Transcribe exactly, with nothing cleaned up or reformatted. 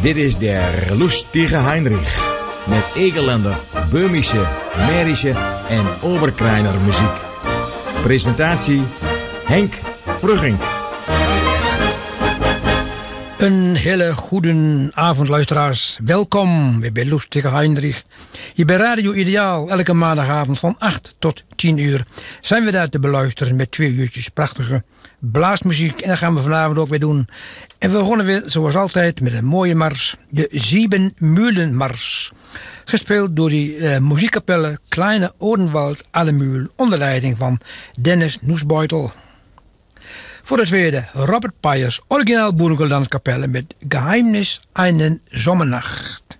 Dit is der lustige Heinrich met Egerländer, Böhmische, Mährische en Oberkreiner muziek. Presentatie Henk Vrugink. Een hele goede avond, luisteraars. Welkom weer bij Lustige Heinrich. Hier bij Radio Ideaal, elke maandagavond van acht tot tien uur zijn we daar te beluisteren met twee uurtjes prachtige blaasmuziek. En dat gaan we vanavond ook weer doen. En we begonnen weer, zoals altijd, met een mooie mars. De Siebenmühlenmars. Gespeeld door die uh, muziekkapelle Kleine Odenwald Alemühl onder leiding van Dennis Noesbeutel. Voor de tweede Robert Peyers, originaal Boerenkeldanskapelle met Geheimnis einen Sommernacht.